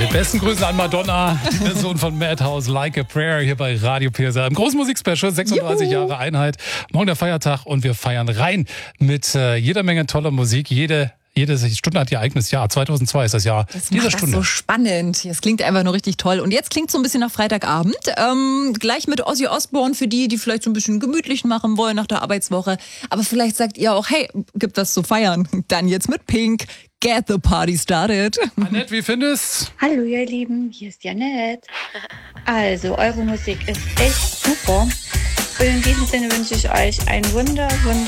Mit besten Grüßen an Madonna, der Sohn von Madhouse, Like a Prayer, hier bei Radio PSR. Im großen Musikspecial, 36 Jahre Einheit. Morgen der Feiertag und wir feiern rein mit jeder Menge toller Musik. Jede Stunde hat ihr eigenes Jahr. 2002 ist das Jahr dieser Stunde. Das so spannend. Es klingt einfach nur richtig toll. Und jetzt klingt es so ein bisschen nach Freitagabend. Gleich mit Ozzy Osbourne für die vielleicht so ein bisschen gemütlich machen wollen nach der Arbeitswoche. Aber vielleicht sagt ihr auch, hey, gibt was zu feiern. Dann jetzt mit Pink. Get the party started. Annette, wie findest? Hallo ihr Lieben, hier ist Janette. Also, eure Musik ist echt super. Und in diesem Sinne wünsche ich euch einen